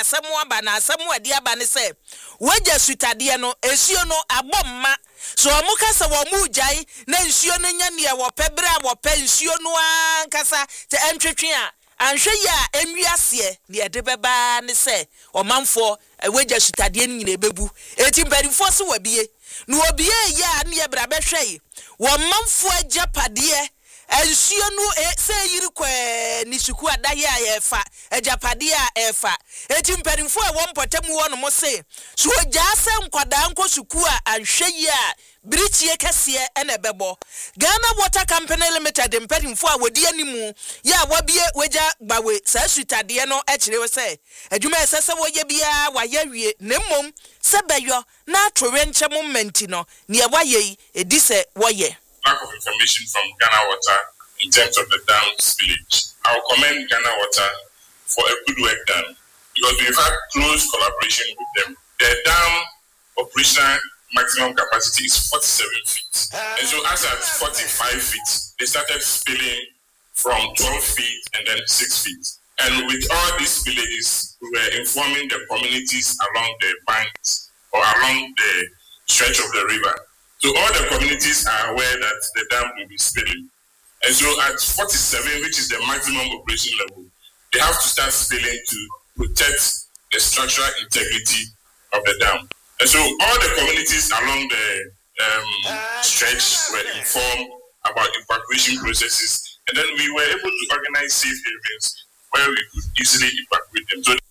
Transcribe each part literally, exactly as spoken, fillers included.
asemu aba na asemu adi aba ne se waja sutade no esuo no abomma so omuka se wo mu ujai na nsuo no nya ne wo pebra wo pe nsuo no ankasa te entwetwe a anhwe ya enwiase ne ede beba ne se omanfo waja sutade no nyina ebebu eti mperifo se wabie no obie ya ne ye bra behwe wo manfo agapade ensuo no se yiri kwa ni suku adaye ayefa agapade a efa eti mperimfo e wo mpotamu wo no mo se so ojaase nkwada nko suku a anhwe yi a brichie kese ene bebo Ghana Water Company Limited mperimfo a wodi animu ya wabie weja gbawe sa sutade no ekire se adwuma esese wo ye bia wa yawie nemmom se beyo na atore nche moment no ne waye edi se woye lack of information from Ghana Water in terms of the dam spillage. I will commend Ghana Water for a good work done because we've had close collaboration with them. The dam operational maximum capacity is forty-seven feet. And so as at forty-five feet, they started spilling from twelve feet and then six feet. And with all these spillages, we were informing the communities along the banks or along the stretch of the river. So all the communities are aware that the dam will be spilling. And so at forty-seven, which is the maximum operation level, they have to start spilling to protect the structural integrity of the dam. And so all the communities along the um, stretch were informed about evacuation processes. And then we were able to organize safe havens where we could easily evacuate them. So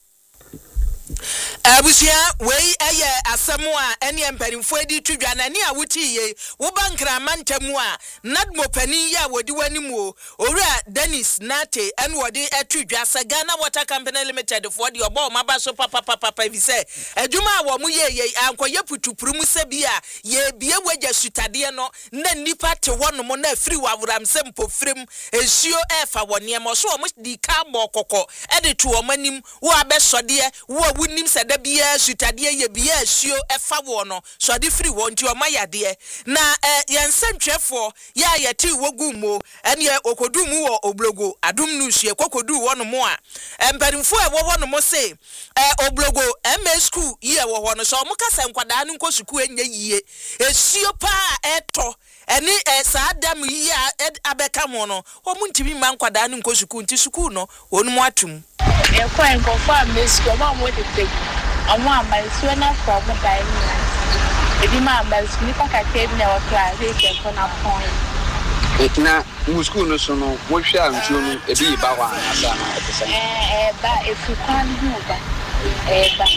Abusia we eye asemu a ene emperimfo edi tudwa na ne awutiye wo bankra mantamu a nadmo pani ya wodi wanimu owura Dennis Nate en wodi etudwa sa Ghana Water Company Limited for the obo maba so papa papa papa bi se adwuma a wo mu ye ye ankoye putupuru mu se bi a ye bie waja sutade no na nipa te wono na afiri wawram se mpofrem esuo efa wone mo so mo di ka mo kokko ede to omanim wo abesode wo wunim se da bia sutade ye bia asuo efa wo no so de free wo nti o mayade na yensentwefo ya yeti wogu mo ene okodu mu wo oblogo adum nu hye kokodu wo no mo a emperimfo e wo wo no mo se oblogo M school ye wo ho no so mo kasa nkwada nu nkosuku enye yie esuo pa eto eni sa adam yi abeka mo no wo mu ntimi ma nkwada nu nkosuku nti suku no onu mo atum e kwa enko fa M school ma mo de pe amo amalsuo na from by me edi ma amalsuo ni paka tebi na wa class e ke na point na mu school no so no wo hwe antuo no ebi ba wa asa na opesa eh eh ba efukwan hu ba eh ba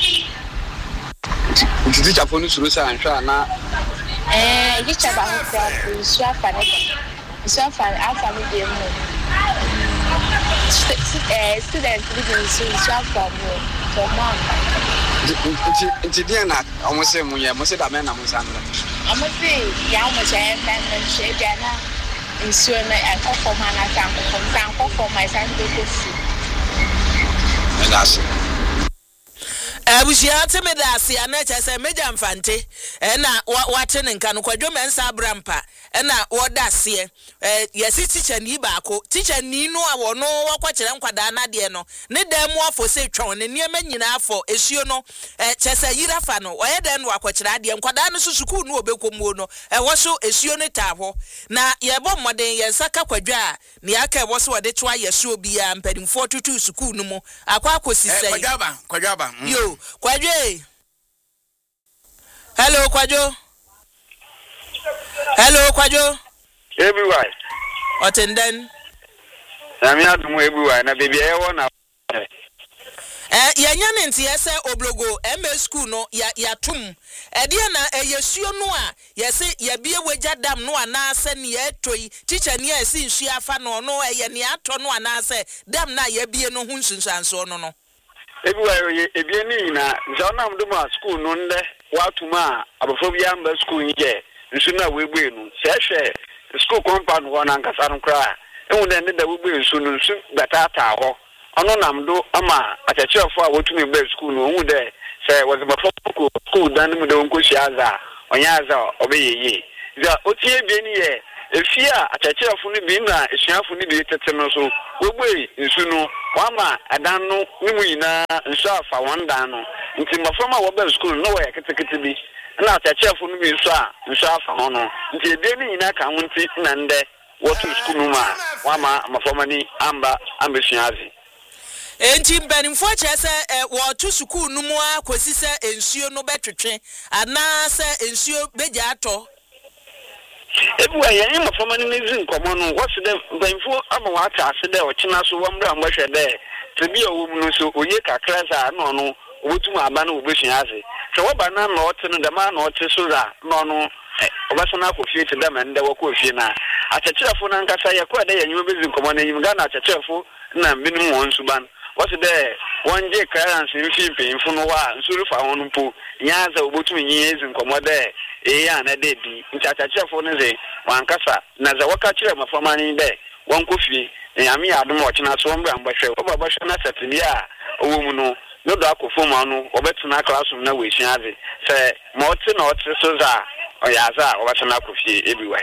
Titi chafo ni suru sa anhwa na eh di chaba ho kwa su afa ne su afa afa mi de mu eh student living su su afa mu for mom Nti dia na omo se mu ye mo se da me na mo san na omo se ya mo se men men se dia na nsuo na akofo ma na tan ko tan akofo ma san de ko si Medasi Abusia te medasi anacha se meja mfante na wate nka no kwadwo mensa abrampa na wodase eh yesi teacher ni baako teacher ni no a wono wakwakere nkwada na de no ne dan mu afo se twon ne niema nyina afo esuo no eh chese yirafa no oye den no wakwakere ade nkwada no susuku no obekomuo no e wo so esuo ne taho na yebo moden yensaka kwadwa a ne aka e wo so wode to ayeso bia mpadimfo tutu suku no mu akwa akosisai kwadwaba kwadwaba yo Kwadwe. Hello Kwadwo. Hello Kwadwo. Everywhere. Otenden. Na mi adumu everywhere na baby e wona. Eh yanya ne ntiyese oblogo M school no ya yatum. E de na eyesuo no a yese ya bie wagya dam no anase ne etoi teacher ne esi nsu afa no no eye ne ato no anase dam na ya bie no hu nsunsanso no no. Everywhere ebie ni na jona mduma school no nde watuma abofo bia mba school nje nsu na wegbe nu sehwe school compound wona nkasa no kra ehu de ne da wegbe nsu no nsu betata ho ono namdo ama achachefo a wotumi mba school no hu de se was before school dan mu de nko shiaza onya aza obeyeye za otie bie ni ye efia achachirafo no bi na esuafo no bi tetem so wogbe nsu no wama adan no nimu ina nsu afa wandan no nti mafama wo ba school no we ketekete bi na achachirafo no bi nsu a nsu afa ho no nti ebe ni ina ka ho nti na nde wotu school ma wama mafama ni amba ambesiazi enti mbanimfo kyese wo to school no mu a kwesi se ensuo no betwetwe ana se ensuo beja ato ebuwa yɛn mafama ni nezi nkomo no wɔse dɛ mbanimfo ama wata ase dɛ ɔkyena so wɔmbra mbɔhwɛ dɛ tebi a wo mu no so oye kakra za na ɔno obotum aba na obesiazi sɛ wɔba na na ɔte no dɛma na ɔte so za na ɔno obasana akofie te dɛma ndɛ wɔkofie na akyerɛkyerɛfo na nkasa yɛkɔ dɛ yɛnyuma bezi nkomo na yim ga na akyerɛkyerɛfo na minimum wɔn suban what's there? One day, Clarence in Philippines, Funoa, and Sulufa on Po, Yaza, Obutu years in Commode, Eya, and a baby, in Chacha Fonese, one Casa, Nazawaka Chema for money there, one coffee, and Ami Adam watching us one brand, but Obashana Satilia, a woman, no dark of Fumano, or better not class from no way, Shazi, say, Morton or Sosa, or Yaza, or Wasana coffee everywhere.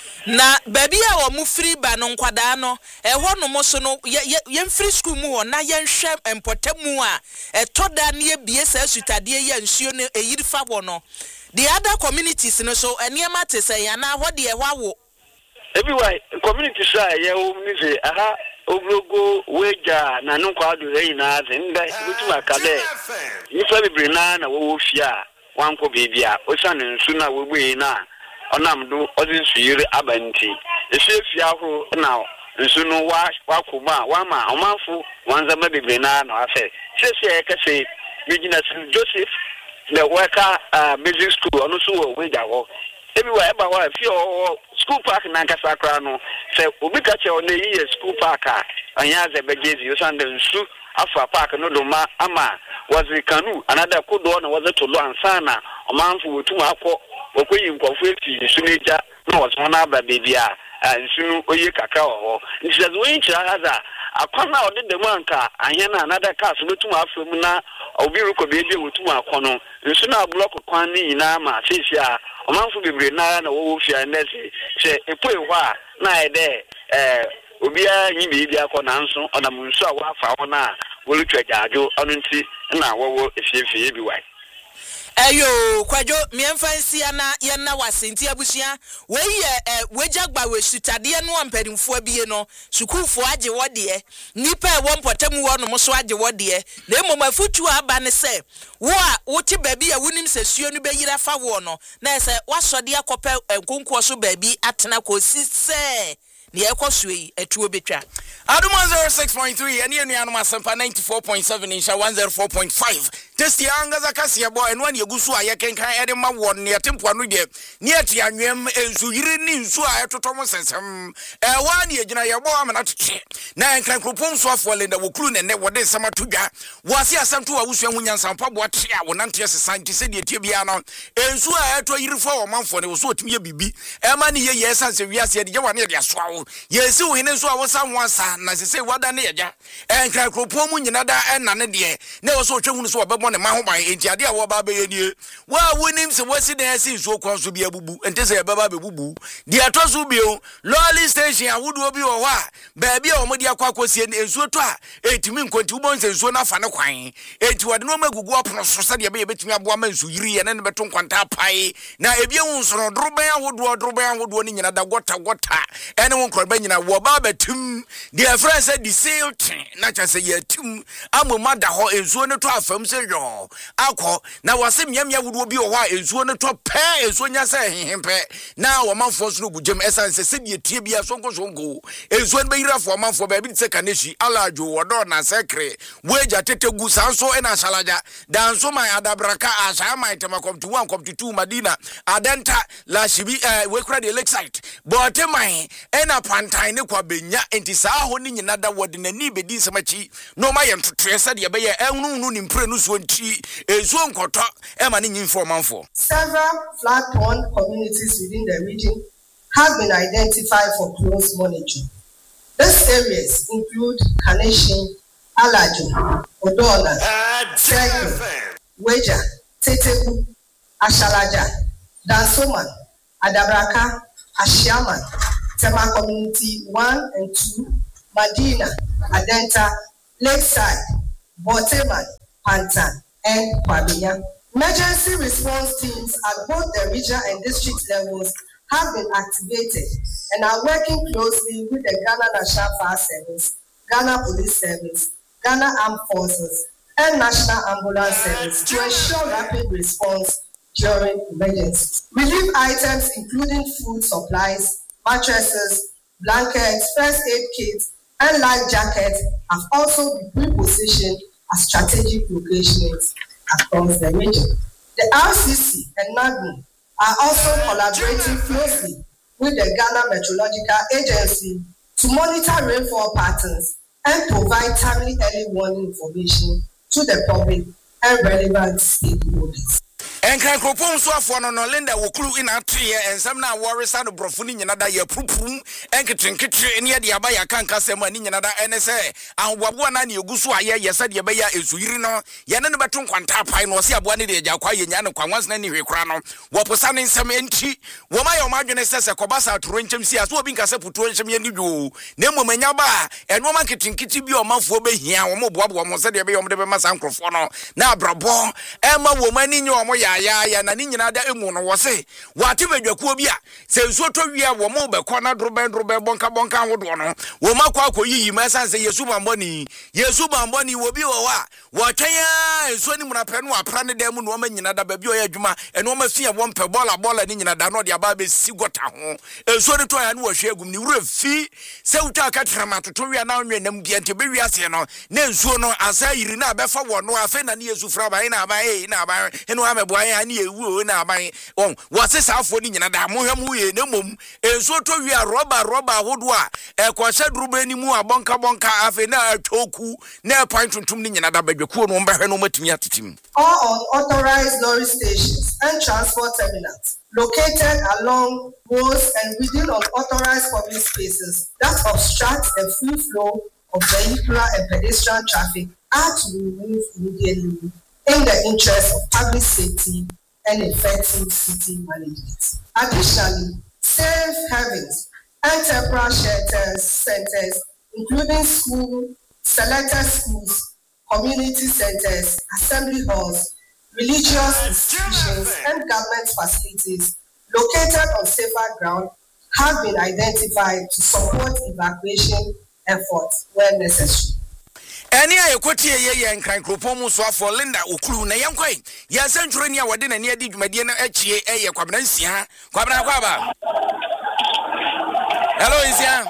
Na baby a wo mu free ba no nkwada no e ho no mo so no ye free school mu na ye nhwem empotamu a e toda na ye bie sa sutade ye nsuo no e yiri fa wo no the other communities no so eniema te say ya na ho de e ho awo everywhere communities a ye wo ni se aha oblogo weja na no kwado e na ze nda bitu akade ni fa bibre na na wo fia wanko bibia o sa nsu na wo gbe na onamdo ozin suyire abanti efefia ho na nsu no wa wakoma wa ma omanfo wanza mabebe na na afa sese e kase Regina Saint Joseph the worker uh basic school ono so wo weja ho everywhere eba wa fio school park na nkasa kra no se obi ka che ona yi school park a anya ze begezi yo sande nsu afa park no do ma ama wazi kanu another kodo na wazi tolo ansana omanfo wotum akọ okoyi nkofo efi suneja na waso na aba bebia nsu oye kaka ho ntizaze wen kira haza akwana ode dem anka anya na another cars betum afemu na obi ruko bebi wotum akono nsu na block kwan ni na ma fisia omanfo bebre na na wo fia ndese se epo ehwa na ede eh obia nyi bebi akona nso ona munsu a wafa ho na wolutwa jajo onu nti na wo efiefi ebi wai Ayo kwajo miemfansi ana yana wasenti abusua we ye wejagba we sutade no ampadimfo abie no sukufo age wode nipa e wonpotamu wo no moso age wode na emomafutu aba ne se wo a wote baabi a wonim sesuo no beyira fa wo no na se wasode akope enkonko so baabi atena ko sise ni ekosue etuo betwa Adum one oh six point three eni enu anu asempa ninety-four point seven insha one oh four point five testi angaza kasi ya bo enu ani egusu a yekenkan ede ma wo ne yatempo anu de ne ati anwem ensu yiri ni nsu a etotomo sensem e wa ne egina ye bo amana tete na enkan kropon so afo lenda wokuru ne ne wode sama tudwa wase asanto wa wusu hu nyansa mpa bo ate a wonante sesanti se de tie bia no ensu a eto yiri fo wo manfo ne wo so otimi ye bibi e ma ne ye ye sanse wiase de je wa ne de asoa wo ye si wo hene so a wo sa wansa na sese wada ne yaja enkan kropon mu nyina da enna ne de na wo so otwe hu so obebo ne ma ho ban enti ade a wo ba be ye nie wa wonim se wasi na esi nso kwa so bia bubu enti se baba be bubu de atoso bio lolly station awudu obi wo ha ba bia o mo de akwa akosie enso to a etimi nkonti wo bon se enso na fa ne kwan enti wode no magugu opno so se de be betimi aboa ma enso yiri ye ne ne beto nkwanta pai na ebia hu nso droben awodu droben awodu ni nyina da gota gota ene won korba nyina wo ba batum de afra se di silt na cha se yatum amoma da ho enso ne to afam se yo akọ na wase miamia wudu obi o ho a ensuo ne to pe ensuo nya se hehempe na wo manfo so no gugem essence se die tie bia sonko sonko ensuo ne beyira fo manfo ba bi se kaneshi alajo wodo na sekre weja tete gu sanso e na shalaja danso man adabraka asha man tema kom to one kom to two madina adenta la shibi we kra de lakeside but man e na pantan ne kwa benya enti sa ho ni nyina da wode na ni bedi nsemachi no ma ye ntotrese de be ye enunu nu ni mpre nu so nti ensuo nkoto e ma ni nyimfo manfo. Several flag-torn communities within the region have been identified for close monitoring. These areas include Kaneshin, Alajo, Odona, Sekre, Weja, Teteku, Ashalaja, Dansoman, Adabraka, Ashiaman, Tema Community one and two, Medina, Adenta, Lakeside, Boteman, Pantan, and Kwabenya. Emergency response teams at both the regional and district levels have been activated and are working closely with the Ghana National Fire Service, Ghana Police Service, Ghana Armed Forces, and National Ambulance Service to ensure rapid response during emergencies. Relief items including food supplies, mattresses, blankets, first aid kits, and life jackets have also been pre-positioned at strategic locations across the region. The R C C and NADMO are also collaborating closely with the Ghana Meteorological Agency to monitor rainfall patterns and provide timely early warning information to the public and relevant stakeholders. And can propose so for no Linda will clue in a tree and some now worries on the brofuni another year pupum and kitchen kitchen near the Abaya can cast them in another N S A and Wabuana Yugusua yes at Yabaya is Urino Yanan Batum Quanta Pine was Yabuani de Jaqua Yan Quans Nanny Crano Waposan in some entry Wama margin says a Cobasa to Rencham see as well being Casapu to Rencham Yandu Nemo Menyaba and woman kitchen kitty be or mouth for be here or more Bob was said Yabay on the Masancofono now Brabo Emma woman in your moya. Ya ya na nyina da emu no wose wate badwakuo bia se nso to wia wo mo be kona drobe drobe bonka bonka hodo no wo makwa akoyiyi masanse Yesu bamboni Yesu bamboni wo bi wo wa wo twanya nso ni munapɛ no apra ne da mu no ma nyina da ba bi o ya adwuma eno ma fia wo mpɛ bola bola ni nyina da no de aba be si gota ho nso ne to ya no wo hwe agum ni wura fi se wuta ka trama to wia na onwe nam bia nte be wiase no ne nso no asa yiri na abefa wo no afa na ne Yesu fra ba na ba eh na ba eno ameboa ani ewu na aban on wase saafo ni nyina da mohwem huye na mom enso to wi a roba roba hodo a ekwohye durube ni mu abonka bonka afi na atwoku na pan tuntum ni nyina da badwakuo no mbahwe no matimi atetim. All unauthorized lorry stations and transport terminals located along roads and within unauthorized public spaces that obstruct the free flow of vehicular and pedestrian traffic are to be removed immediately in the interest of public safety and effective city management. Additionally, safe havens and temporary shelters centers, including school, selected schools, community centers, assembly halls, religious institutions, and government facilities located on safer ground, have been identified to support evacuation efforts where necessary. Any I quote ye yan crank Ropomo so for Linda Uklu na yankoi. Yes, and Trenia Wadina near the Mediana H A Quabrancia, Quabra Quaba. Hello, is ya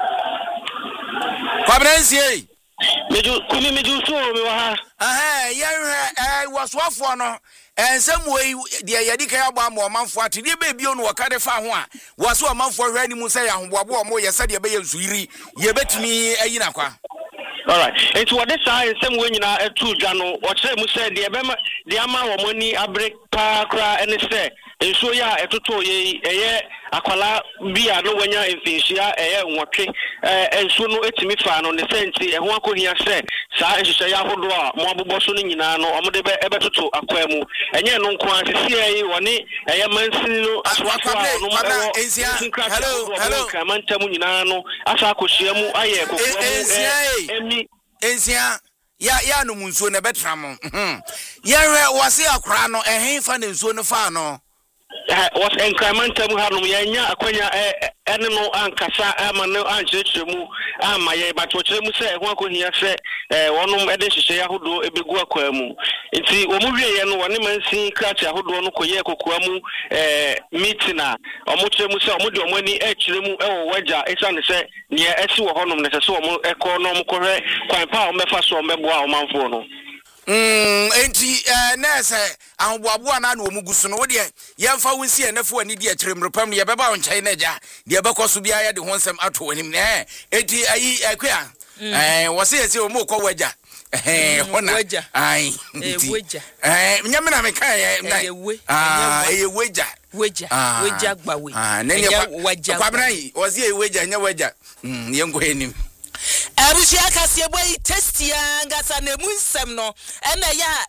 Quabrancia. Kumi mejuso aha yeah I was one for no and some way the Yadika Bam man for to the baby on Wakade fa ho a was one man for ready mu say ahwo mo yesa de be yezuri ye betimi ayinakwa. All right. It's what this is some when you know a two jano or say Musa the Abema the Ama or money a break parkra and say and so ya a tuto ye a aquala be a no when you're in Fishia a watching and so no it's me fan on the sense and one could hear say Sa say Yahodoa Mobu Bosoning in ano or Modebe Ebetuto Aquemu and yet no quantity C A one a man as what hello hello Kamantamunano as I could see mu I Ezia ya ya no munso na betramo mhm ya hwe wase akora no ehenfa ne nso no fa no was incremental hanum ya nya akwanya ene no ankasa ama no anchechemu ama ye batwochemu se ho akohia se wonum ede hihye yahodo ebegu akwamu nti omuwie ye no wone mansi krat yahodo no koye kokoamu meeting omochemu se omode omani echiremu ewo waja esane se ne esi wo honum ne se so omo ekọ no omkohwe kwan pa omefa so omeboa omanfo no. Mm, enti eh nese ahboabo na na omugusu no wo de yemfa wonsi enefo ani de akyeremrepam ye beba on China ja de bekoso bia ya de honsem ato anim ne enti ayi akwa eh wo se ese o mo ko waja eh hona ai eh waja eh nyame na meka eh na ah eh waja waja waja gbawe ah ne ne waja kwabrai wo se eh waja nya waja mm yengo enim Abusia kasie boy testia ngasa na mu nsem no ena ya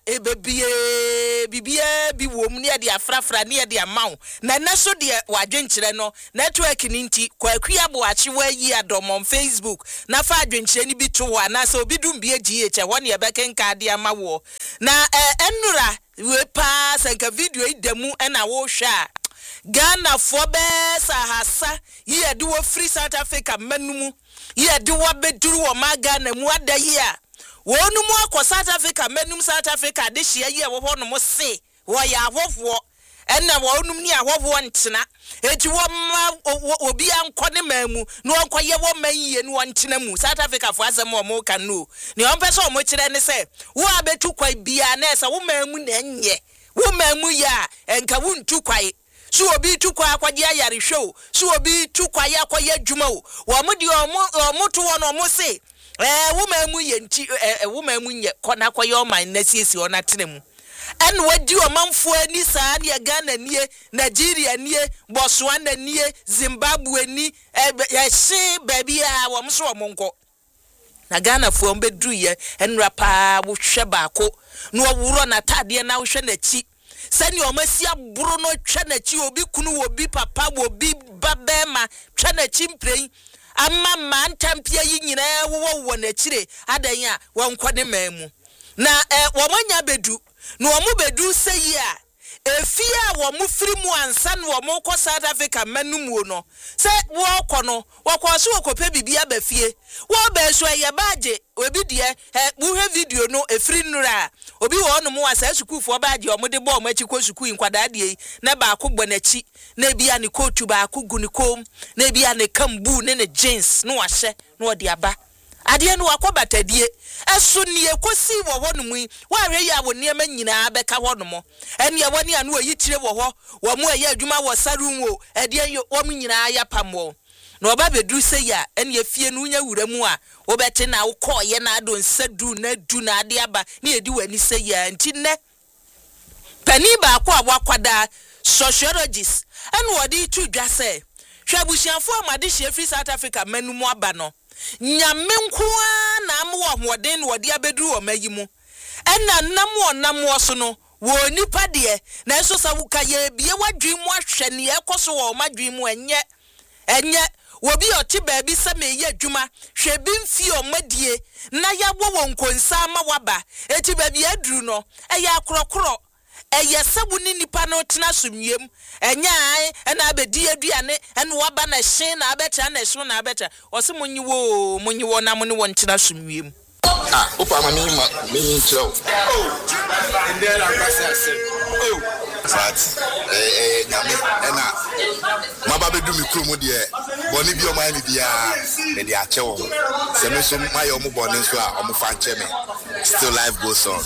ebebie bibie bi wom ne de afrafra ne de amaw na na so de wadwenkyere no network ni nti kwakua bo achi wa yi adom on Facebook na fa adwenkyere ni bi to wa na so obi dum bi agi eche won ye bekenka de amawo na enura we pa sanka video idemu ena wo hwa Ghana for best ahasa ye de wo free South Africa manumu ye de wo beduru wo ma Ghana mu adayi a wonu mu akọ South Africa manum South Africa de hye ye wo ho no mo se wo ya ahofo enna wonum ni ahofo ntena eti wo ma obi ankọ ne mamu no ankọ ye wo mayiye no ntena mu South Africa fo asem o mo kan no ne on pese o mo kire ne se wo abetu kwai bia na esa wo mamu na nye wo mamu ya enka wo ntu kwai so obi tu kwa akwaje ayare hwe so obi tu kwa ya kwa adwuma o wo mo de o mo to wono mo se eh wo mamu ye nti eh wo mamu nye kona kwa yo man na siesi ona tenemu en wadi o manfo ani saa ne Ghana nie Nigeria nie Botswana nie Zimbabwe ni ya se baby a wo mo so wo nko na Ghana fo mbedru ye enra pa wo hwe baako no wuro na tade na wo hwe na chi sani omasi aburo no twa na chi obi kunu obi papa obi babema twa na chi mprei amma man tampia yi nyina wo wo na chire adan a wonko ne mamu na eh wo manya bedu no wo bedu seyi a efia wo mu firi mu ansa no wo ko South Africa manum no se wo ko no wo ko so wo kope bibia ba fie wo ba so ye baage obi de eh buhe video no efiri nura obi wo no mu asa sukufo baage o mu de bo mo achi ko suku nkwada de na ba ko bonachi na bia ne kotu ba ko gu ne kom na bia ne kambu ne ne jeans no wahye no de aba ade no akobатадie eso ne ekosi wo ho no mu wa hwe ya wo ne ma nyina beka ho no mo ene ye woni anu oyi tire wo ho wo mu aye adwuma wo sarum wo ade yo wo mu nyina ya pamo na oba bedru se ya ene ye fie no nya wuramu a wo bete na wo koye na ado nsadu na du na ade aba ne edi wani se ya nti ne pani ba ko abo akwada sociologist ene wodi tu dwa se hwabusianfo amade hye free South Africa manumu aba no nyame nkoa na amwo hoden wodi abedru o mayimu ena namwo namwo so no wo nipa de na eso sa wuka ye bie wadwemu ahwe ne ekoso wo madwemu enye enye wobi oti baabi se me ye adwuma hwe bi mfi o madie na ya wo wonkonsa ma waba eti baabi aduru no eya akorokoro eye sabu ni nipa no tena somyem enya ai na abedi aduane ene waba na hye na abeta na hye na abeta ose munyi wo munyi wo na munyi wo tena somyem ah opa ma mi ma mi chiro oh ende la kwasa se oh fat eh eh nyame ena maba bedu mi kuro mu de boni bi o ma ni bia me de ache wo se me so ma yo mu boni so a o mu fa nche me still life goes on.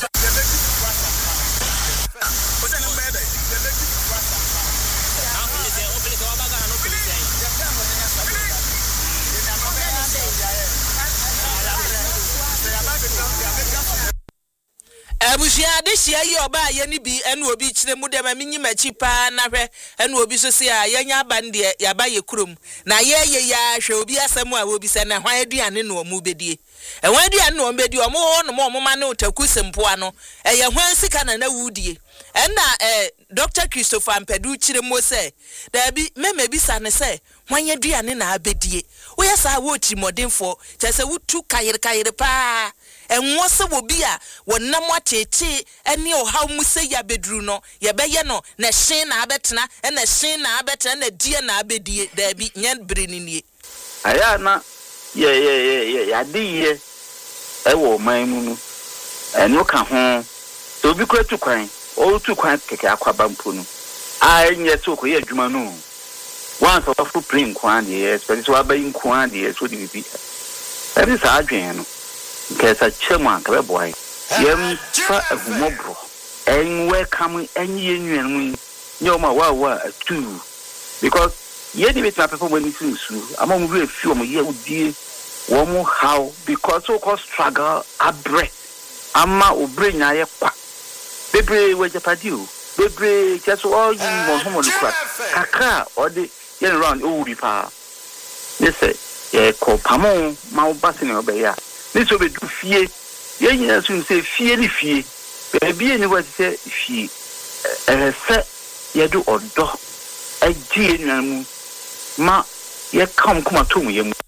Abusia de hia yi oba ye ni bi ene obi kire mu de ma minyi machi pa na hwe ene obi so se a yenya abande ya ba ye kurom na ye ye ya hwe obi asem a obi se na hwan aduane no mu bedie e hwan aduane no bedie o mo ho no mo ma ne otaku sempo ano e ye hwan sika na na wudie enna eh Doctor Christopher Ampedu kire mo se da bi meme bi sa ne se hwan aduane na abedie wo ye sa wo timodinfo chese wutu kayire kayire pa enwo se wobi a wonam atete ene o haw mu se ya bedru no ye beye no na hye na abetena na hye na abetena na die na abedie da bi nyen brenini aya na ye ye ye ya di ye e wo man mu no eno ka ho so obi ko tu kwan o tu kwan keke akwaba mpo no a nye to ko ye adwuma no once of full print kwan de especially so abayin kwan de so di bi that is adwen no kesa chema ka be boy yem fa agumobro en welcome enye nyen mu nyoma wa wa tu because ye di bit na perform when you su ama mu be fi o mo ye udie wo mo how because so called struggle abre ama obre nya ye kwa bebre we japadi o bebre just all you mo ho mo lukwa kaka o de yen round o wi pa yes e ko pamo ma obase ne obeya ni so be du fie ye nyina so se fie ni fie be bia ni wa se fie e se ye do odo agie nwamu ma ye kam kuma to mu ye mu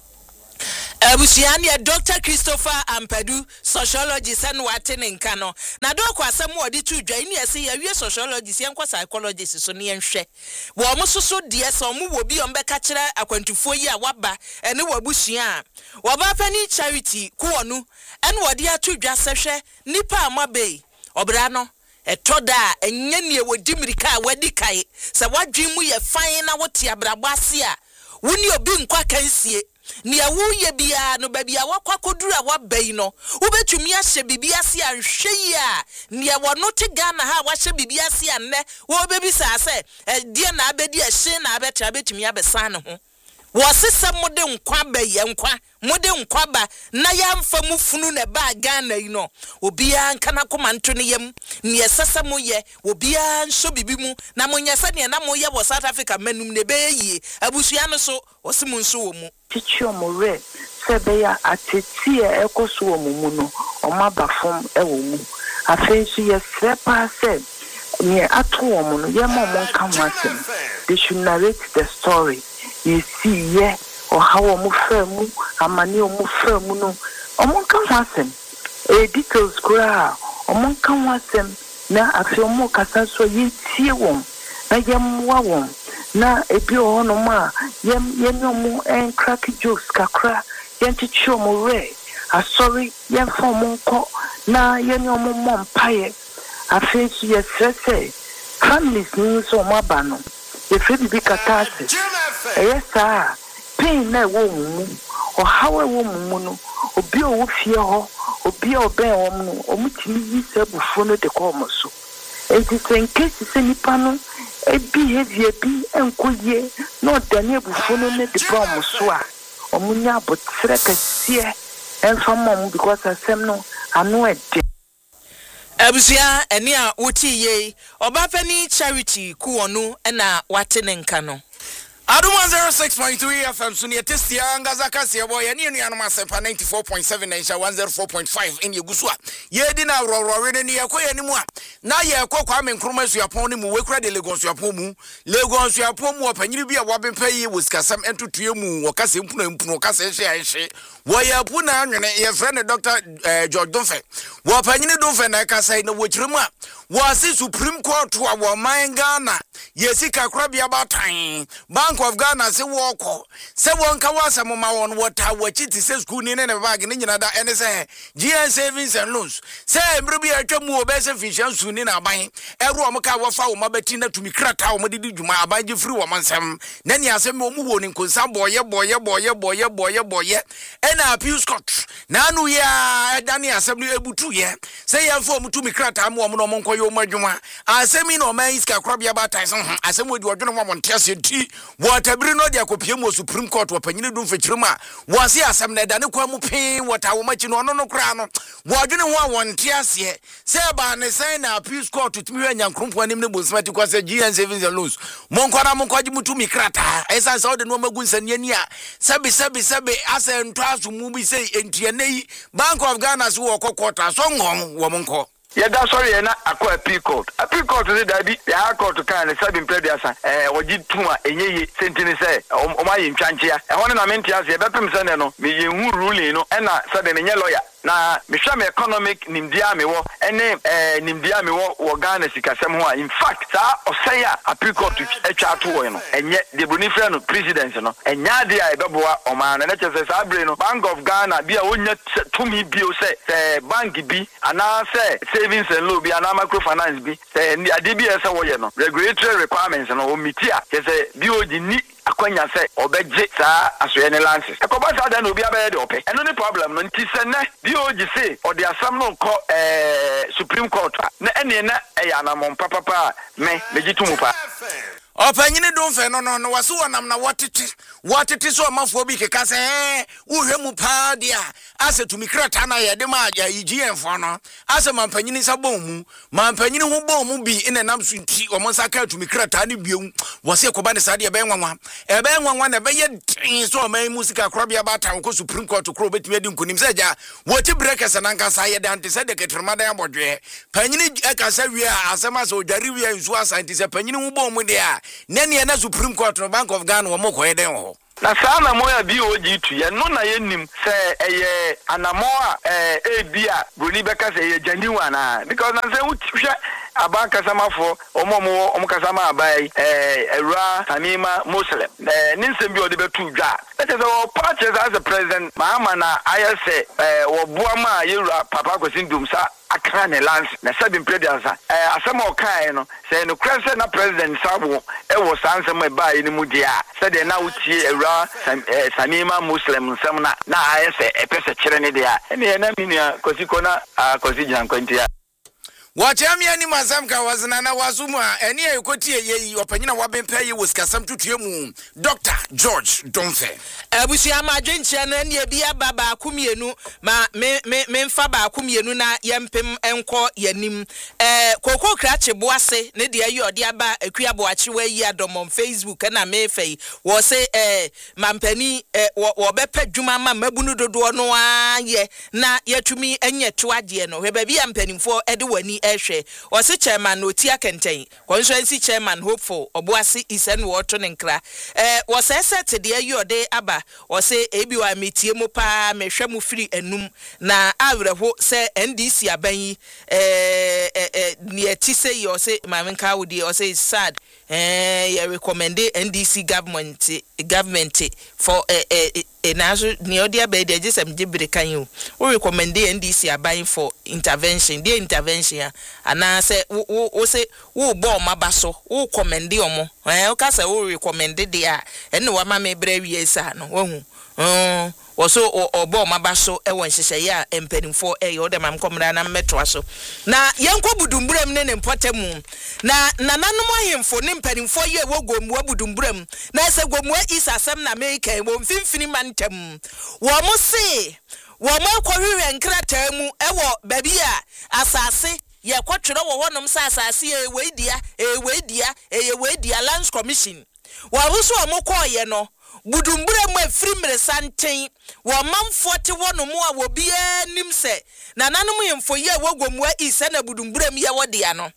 Abusiani Doctor Christopher Ampadu sociologist and watin in Kano. Na do kwa asem wodi tu dwa ni ase ya wie sociologist yen kwa psychologist so ne yenhwe. Wo mo soso de so mo wo bi on be ka kire akwantufo yi a waba ene wabusua. Wo ba pani charity ku onu ene wodi atu dwa sehwe nipa amabe. Obra no etoda enye ne wodi mirika wadi kai. Se wadwen mu ye fan na wote abrabo ase a woni obi nkwa kansie ni awu ye bia no ba bia wakwa koduru a wabai no wobetumi ahye bibia ase anhwe yi a ni e wono te Ghana ha wahye bibia ase anne wo bebisa ase die na abedi ahye na abetra betumi abesan ne ho wo sesem mode nkwa ba ye nkwa mode nkwa ba na ya mfa mu funu na ba Ghana yi no obia nka na koma nto ne yam ni esesem ye obia nso bibi mu na monye se ne na moye wo South Africa manum ne be yi abusua no so osimu nso wo mu teach your more sebeya ateti e ekoso wo mu no omaba fom e wo mu afensu ye sepa said ni ato wo mu no ye mo mo kan wasem they should narrate the story you see ye or how o mu famu amani o mu famu no o mo kan wasem e details kura o mo kan wasem na afi o mo kasa so ye tie won na ye mwa won na ebi ono ma yem yenyomu en crack jokes kakra yenti chomu re asori yem fomu nko na yenyomu mompaye afensu ye sese families ni so maba no ye febi bi katase eyesa pain na wo mu o hawe wo mu no obi o wo fie ho obi o ben wo mu no omutimi yi sebufu no de ko mo so enti senkesi se nipa no e behavior bi enkoye no dane bufo no ne de brom so a omunya botre kasie enfamom because asem no anu ede abusia eni a woti ye obapani charity ku onu na wate ne nka no Adum one oh six point three F M Sunia Testia Ngazaka Siabo yani ni anuma sepa ninety-four point seven na one oh four point five in Yegusua ye di na roro ne yakoye ni mu a na ye kwa kwa menkroma suapon ni mu wekura de Lagos suapon mu Lagos suapon mu opanyiri bi a wabempa yi wosikasam entutue mu wokase mpuno mpuno wokase hye hye wo ya puna anwene ye friend Doctor George Donfe wo opanyiri Donfe na kasa na wokyiremu a wo si Supreme Court wa wo man Ghana ye sika krabia batan Bank of Ghana se woko se wonka wasa mama won wota wachiti se school ni ne bag ni nyina da ene se G N savings and loans se emre bi atwamu obese fishan su ni na aban eru omka wofa wo mabati na tumi krata wo modidi dwuma aban je free wo mansem na ni asem wo mu wo ni nkonsa boye boye boye boye boye boye ena appeals court na anu ya dani asem ni ebutu ye se ya fo mu tumi krata am wo no monko yo madwuma asem ni no man iska krabia batan so asem wo di odwene mo montiase ti watabiri no dia kopie mo Supreme Court wapanyine dum fechirima wase asem na dane kwa mu pin wata wo machi no no no kra no wodwene ho a wonte ase se ba ne sen na appeals court tumi hwa nyankrompo anim ne bonsmati kwa se G N savings and loans monkwana monkwaji mutu mikrata esa sa ode no magu nsani ani a sabi sabi sabi ase nto aso mu bi sei entianei Bank of Ghana so wo kokota so ngom wo monko Yeah, that's sorry, na akwa appeal court. Appeal court is that the court can sabi mpediasa eh oji tuma enye sentini say o ma yin twanchia. E hono na mentia se bepem se ne no me yin ruling no e na sabe me nye lawyer. Na me hwa me economic nimdia me wo ene eh nimdia me wo wo Ghana sikasem ho a in fact sa osaya appeal court etwa to wo no enye de bonifre no president no enya de a ebeboa o ma na che se sa bre no Bank of Ghana bia wonya tumi bio se se bank bi ana se savings and loan bi ana microfinance bi se ade bi ese wo ye no regulatory requirements no o mitia che se bi oji ni akwanya se obeje sa asoye ne lances ekoba sa da no obi abaye de ope eno ni problem no nti se ne bi oji se o de asam no ko eh Supreme Court na ene na e ya na mon papa pa me legitumu pa Opanyini don't fe no no no wasu wanam na watete watete so amafo bi keka se eh uhwe mu pa dia ase tumi krata na ye de ma ya igi enfo no ase mampanyini sa bom mu mampanyini ho bom mu bi ina nam so nti omonsa ka tumi krata ne biom wose ekoba ne sade e ben nwanwa e ben nwanwa na be ye tin so man musika krobia bata ko Supreme Court kro betimi adi nkonim se ja woti breakers na nkansa ye dante se de ketremada ya bodwe panyini ekasa wi a asema so odware wi nsu asanti se panyini ho bom mu dia nene na Supreme Court no Bank of Ghana wo moko eden ho na sana moya bi O G two ye no na ye nim se eye anamo a eh e bia broni beka se ye janiwa na because na se hwe abanka samafo omomo omkasama abai eh era Tamima Muslim eh ninsem bi ode betu dwa that is our party as a president Mahama na ayese eh oboama yewura papa kwesindum sa akane lance na sabin predansa eh asema okai no se no krese na president sabo e wo sansem e bai ni mudia se de na utie era Tamima Muslim nsem na na ayese e pese kire ne dia ene na minia kosiko na kosi jankwantia Wachami ani mazamka wazina na wazuma eni ya yukotie ye wapanyina wabempe ye wasikasam tutuyemu Doctor George Domfe Abusi ama jenche na eni ebiya baba akumienu ma me me me mfa ba akumienu na yempem enko yanim eh koko krache boase ne de ayi ode aba akua boachi wa yi adomon Facebook na mefei wo se eh mampani eh wo bepa dwuma ma mabunu dodo no aye na yatumi enye toade no hwe ba bia mpanimfo ede wani ehwe o se chairman otia kenten constituency chairman hopeful oboase isen wo to nkra eh wo se set de ayi ode aba o se ebi wa metie mu pa mehwe mu firi enum na awreho se N D C aban yi eh eh ne ti se yo se maamenka wodi o se sad eh you recommend N D C government government for eh eh enazo ne odi aba de jesem jibre kan you we recommend N D C aban for intervention the intervention ana se wo se wo bo maba so wo commend omo eh o ka se wo recommend de a ene wa ma me bra wie sa no wo hu um woso obo maba so e won hyehyeye a empanimfo e yo de mam komra na metro so na yenko budumburam ne ne mpotemu na nananom ahemfo ne mpanimfo ye wo gomu budumburam na ese gomu isasem na America wo mfimfini mantem wo mo se wo mo kwahwe nkrata mu e wo babi a asase ye kwotwere wo honom sa asase e weidia e weidia e weidia Lands Commission wo so mo koye no budumbure mu afiri mresanten wo manfo te wono mu a wo bia nim se na nanom yemfo ye wogomu ise na budumbure mu ye wode ano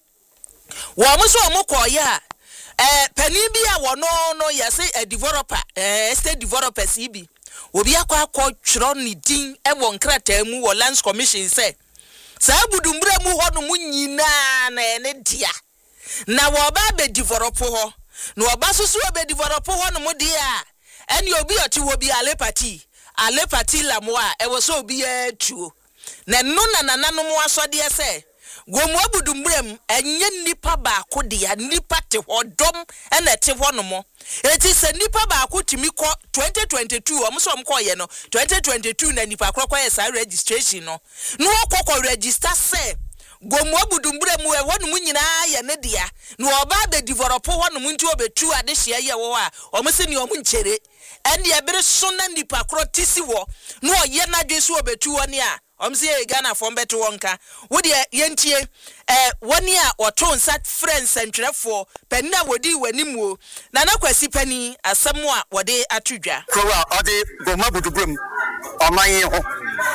wo mo so mo koye a eh pani bia wo no no yese a developer eh state developers ibi obi akwa akọ twiro ni din e wo nkrata mu wo Lands Commission se sa budumbure mu hono mu nyina na ene dia na wo ba be develop ho na wo ba susu be develop ho no mu dia eni obi oti wo bi ale party ale party lamoa e wo so obi atuo na no na nananom asode ese gomu abudumbrem enye nipa ba ko dia nipa te hodom ena te honomo eti se nipa ba ko timi ko twenty twenty-two omso mko ye no twenty twenty-two na nipa krokọ ye sa registration no no kokọ register se gomu abudumbrem e wonu nyina ye ne dia no oba be develop honom nti obetu ade hye ye wo a omse ni omu nchere ene ye bere so na nipa kro tisi wo no ye na dwe so obetu woni a omse ye Ghana fo mbeto wonka wo de yentie eh woni a oto nsat friends entwerefo panina wodi wanimuo na na kwasi pani asem a wode atudwa krowa ode goma budubum oman ho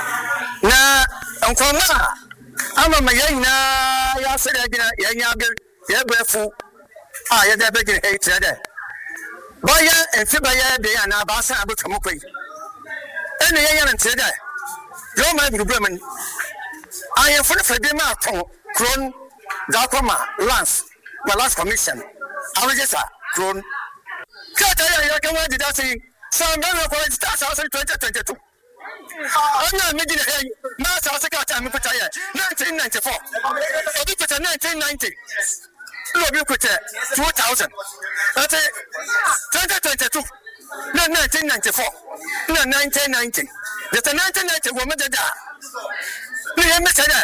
na nkoma ama ma yina ya sere gina yanya be ye brefu ah ye de be gina e tede boya enfi ba ye be ana ba sa abotomo koi ene ye yana tede yo ma budubum I am for the Fedema Cron Dakoma Lance, my last commission. I was just a Cron. Kata, you can do say, some member of the stars house in twenty twenty-two. I'm not making a master of the Kata nineteen ninety-four. I did it in nineteen ninety. You put two thousand. That's it. twenty twenty-two. No, nineteen ninety-four. No, nineteen ninety. That's a nineteen ninety woman that died. We have missed that.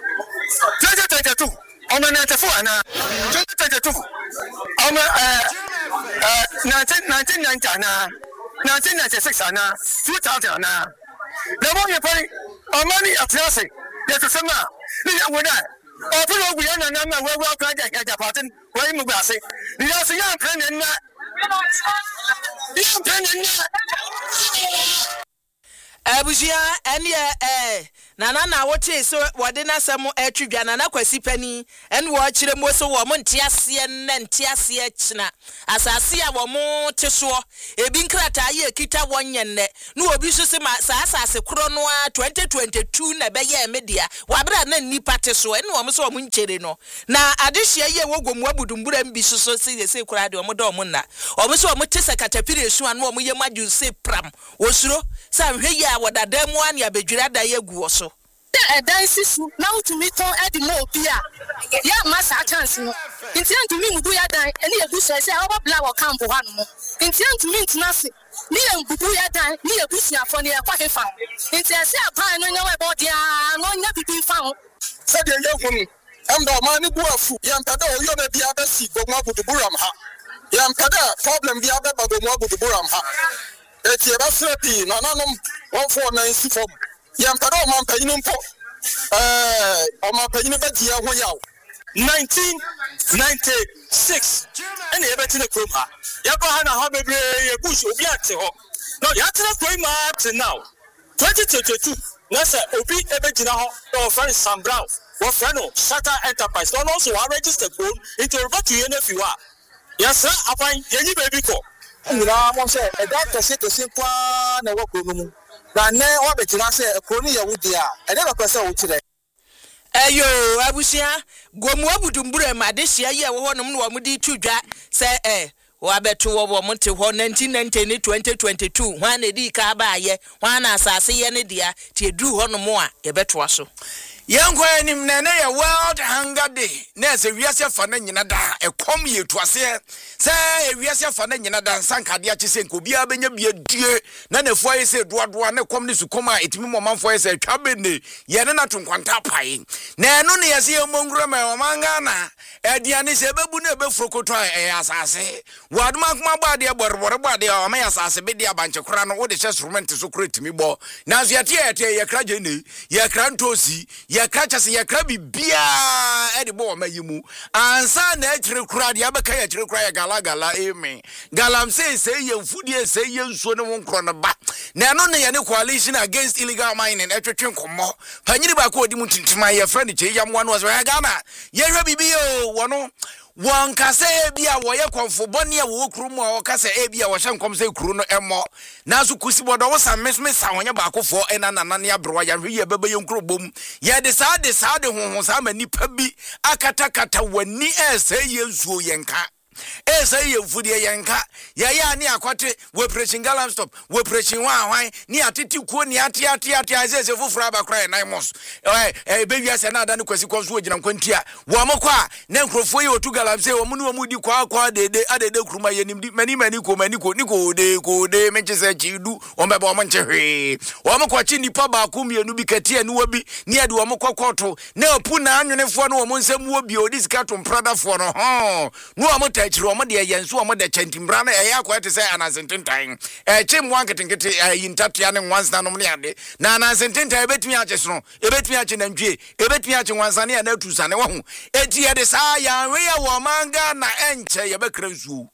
twenty twenty-two. On the ninety-four, and twenty twenty-two. On the uh, nineteen ninety ana nineteen ninety-six ana two thousand ana na mo ye pari amani atlase ye to sama ni ya wona o to lo gbe na na ma we we ka ja ja patin we mu gba se ni ya se ya plan na ya plan na Abusia ene eh nana na wote so wode na sam atwidwa nana kwasi pani ene wo kire mo so wo mo ntiase ne ntiase kina asase a wo mo teso ebi nkrata ye kita wonye ne no obi so se ma sa asase kro no a twenty twenty-two na be ye media wabra na nipa teso ene wo mo so wo nkere no na adehia ye wogomu abudumbura mbi so so se se kura de wo mo do mo na wo mo so wo mo tese katapire esu an wo mo ye madu se pram osuro sa hwe ya wodada mu an ya bedwira da ye gu so dan sisu na utumi ton edi mo obi a ya masa chance no nti antumi ngudu ya dan eni egu so se obo bla wo camp ho no nti antumi ntina se ni ngudu ya dan ni egu siafo ne kwa hefa nti ese apan no nya we bodia no nya bibi fa ho se de ye hunu am do ma ni bu afu yam tada o yo be bia be si gomu abudu buram ha yam tada problem bia be ba gomu abudu buram ha eti e ba srepi na nanom one four nine six four yam tada o man panyinu mpo eh o man panyinu be dia ho yawo nineteen ninety-six ene e be tine krom ha ya ba ha na ha bebre ye bush obi ate ho no ya tine krom ha till now twenty twenty-two na say obi e be gina ho o friend Sam Brown wo friend no Shatter Enterprise no also wa register code into revert to N F U a yes sir apan yenyi baby ko nira mo say e da tese tese kwa na wo krom mu na ne o be gina say e krom ye wudi a e de be say wo kire Eyo abusia gomu abudumbura madehia ye wo honom no wo di twudwa se eh wa beto wo wo mte ho nineteen ninety ni twenty twenty-two hwan na di ka ba ye hwan na asase ye ne dia tie dru honom a ye beto aso Yankwa enim na na ya World Hunger Day na se wiase fa na nyina da ekom ye tuase se wiase fa na nyina da nsankade a chese nko bia benya bia die na na fo ye se doadoa na kom ne su koma etimi momanfo ye se twabe ne ye ne na tonkwanta pai na eno ne ye se mongura ma omanga na ediane se bebu na befrokoto e asase waduma kuma ba de borbor ba de o ma ya asase be de abanche kora no wo de instrument so kora etimi bo na so yete yete ye kra jene ye kra ntosi ya kacha se ya krabi bia e de bo ma yimu ansa na akire kura de abeka ya akire kura ya gala gala eme galam se se ye mfudie se ye nsuo ne wonkro na ba na no ne ye ne coalition against illegal mining etwetwe nkomo panyiri ba ko odi mu tintima ye friend che ya mwa no so ya gana ye hwe bibi yo wono wan kase bia wo ye konfo boni a wo kru mu a wo kase e bia wo hye nkom se kru no emo na so kusi bodo wo sa mesme sa honye ba akofo ena nanane abro ya hwe ye bebe ye nkro bom ye de sa de sa de honhon sa mani pa bi akata kata wani e se ye nsuo ye nka e se ye mfudie ye nka ya ya ni akwate we preaching galam stop we preaching wan wan ni atiti kuo ni ati ati ati azeze fufura ba kra nine months eh eh be wiase na ada ne kwasi konso ogina nkwantia wo mokwa na nkrofo ye otu galam se wo mu ne wo mu di kwa kwa dede adede kuruma ye nim mani mani ko mani ko ni ko de ko de menche se chidu wo mbe bo monche hwe wo mokwa chi nipa ba ku mienu bi katie ni wobi ni ade wo mokwa koto na opu na anwenefo no wo nsam wo bi odi sikato mprada fo no ho no wo motachiro wo de yenso wo de chantimbra na eya kwa te say anasententan eh chim wan ketenkete yintatua ne nwansa no ne ade na anasententan ebetumi acheso ebetumi ache nantwie ebetumi ache nwansa ne na atusa ne wo ho eti ye de sa ya we ya wo manga na enche ye bekra nsuo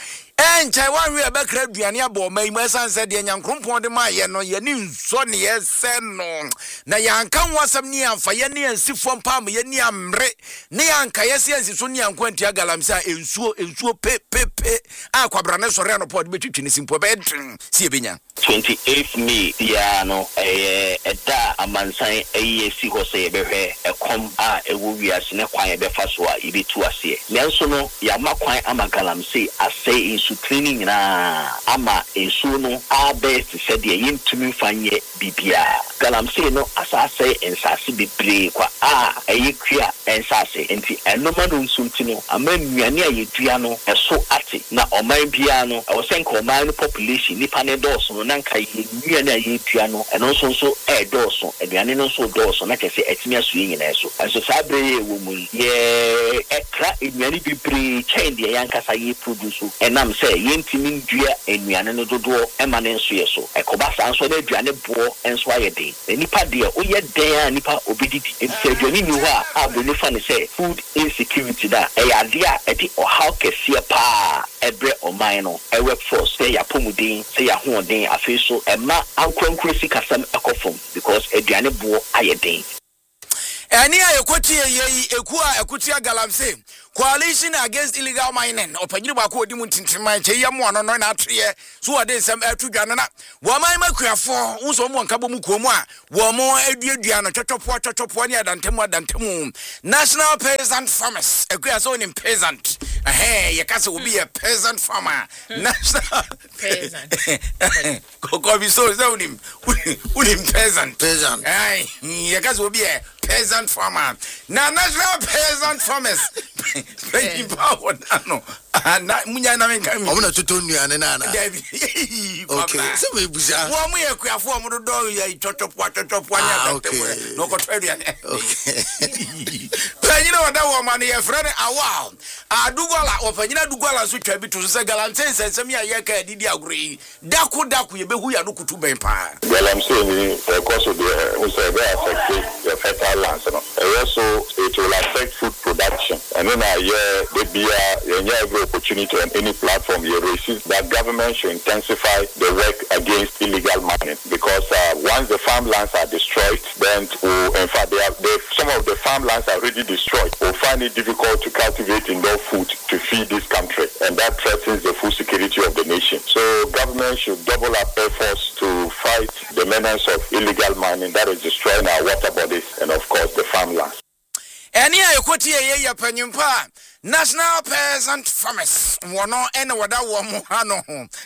enche wan we bekra duane abo mai mu esanse de nyankrompon de ma ye no ye ni nso ne ye se no na yanka nwasam ni amfa ye ne ansifo mpam ye ni amre ne yanka ye se ansi so ne yankwanti agalamsa ensuo ensuo pe pe pe akwabra ne sore no pod betwitwi ne simpo be si ebenya twenty-eighth May ya no eh eda amansan eye si ho se behwe ekom a ewo wiase ne kwan be fa so a ibetu ase nenso no ya makwan amagalamse ase su training na ama ensu no abe se de yintumi fanye bibia galamse no asase ensase bebre kwa a eyekua ensase enti enoma no nsunti no amanuane ayedua no eso ate na oman bia no e wo senko oman no population nipa ne doso no nanka yenuane ayedua no eno so so e doso aduane no so doso na kese etimi aso nyina eso eso sabre ye wo mu ye ek akra enuane bebre chain de yankasa ye produce enam say yentimi ndua enuane no dodo ema ne nso ye so ekoba san so na aduane bo enso ayede nipa de oyɛ den a nipa obedidi enti aduane ni ho a abone fa ne say food insecurity da eyade a edi ohaw kese pa ebre oman no e workforce say ya pomudin say ya hoɔden afi so ema ankrankra sikasam ekofom because aduane bo ayede Eni ayekoti ye ekua ekutia galamse coalition against illegal mining opanyini ba ko odi mu tintinman che yam ono no na atwe so wode nsem atudwane na wo man makuafo unso mo nka bo mu kuomu a wo mo aduadua no twotwopo twotwopo ne adantemu adantemu National Peasant Farmers ekua so ni peasant eh ye kase obi ye peasant farmer national peasant ko bi so so ni uni peasant peasant eh ye kase obi ye peasant farmer na National Peasant Farmers Pay power no na munya na menka mi omo na toto nuane na na okay so we buza wo mo ye kuafo omo do ya totopo totopo anya totopo no ko twaduane okay panyina wada wo ma ne ye frene awa adugola opanyina adugola so twa bi to so galante sensem ya ye ka didi aguri dako dako ye behu ya no kutu ben pa galamse ni because of the we say they affect the fertile lands no also it will affect food production and then uh, yeah they be uh, every opportunity on any platform you receive that government should intensify the work against illegal mining because uh, once the farmlands are destroyed then uh, in fact they have they, some of the farmlands are already destroyed will find it difficult to cultivate enough food to feed this country and that threatens the food security of the nation. So government should double up efforts to fight the menace of illegal mining that is destroying our water bodies and of course the farmlands. Eni ayekoti ye ye panyimpa National Peasant Farmers wono ene wada wo mo hano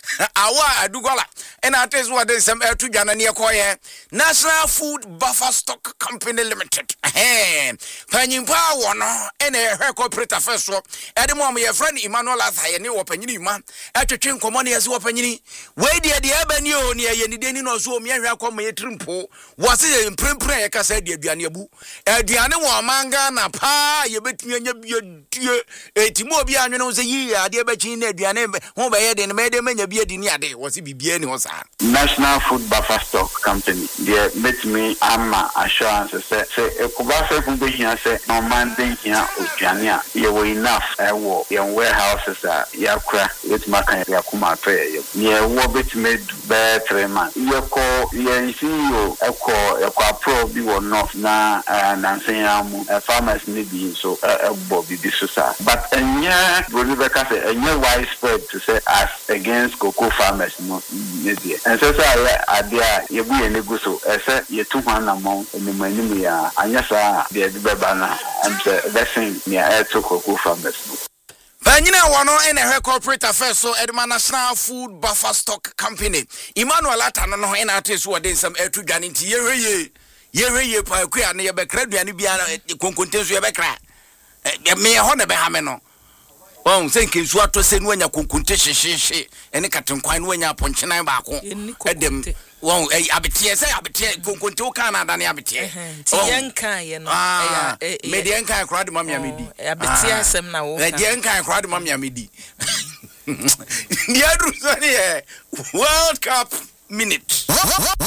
awa adugola ena atezu wade sem atudwana ne ekoye National Food Buffer Stock Company Limited eh panyimpa wono ene ehwe corporate affairs so ede mo ye friend Emmanuel Athaye ne wo panyini ma atwetwe nkomo ne yesi wo panyini we de de abani o ne ye ni deni no so o me ahwe akoma ye trimpo wo se ye mprempren ye kasa de aduane abu aduane wo manga na pa ye betumi anya biodie etimo obi anwe no se yi ade bechi na aduane ho be ye de ne me de manya bi adi ni ade wo se bibia ni ho sa National Food Buffer Stock Company they met me ama assurance say say ekuba se fun be hia say no man den hia oduane a ye we enough e wo ye warehouses a ya kura let makan ya kuma to ye ye wo betime be three man ye ko ye C E O e ko e ko pro bi wo no na na nsen amu farmers ni bi so e bo bi bi so sa but enya Rebecca say enya widespread to say as against cocoa farmers no maybe and so say adia ye bu ye nego so e say ye two one among enimanimu ya anya sa de de beba na am say blessing near e to cocoa farmers. Panyina wono ene hwe corporate affairs so Edma National Food Buffer Stock Company Emmanuel Atano no ene atesu wode nsam atudwane nti ye hweye ye hweye pa akua ne ye bekra duane bia konkontenso ye bekra me ho ne be ha me no won se nkensu ato se no anya konkonte hyehye ene katenkwan no anya aponchenan baako edem won abetie se abetie konkonte o Canada ne abetie ti yankan ye no eh me de yankan krade mamia medi abetie asem na wo eh de yankan krade mamia medi dia dru so ne World Cup minute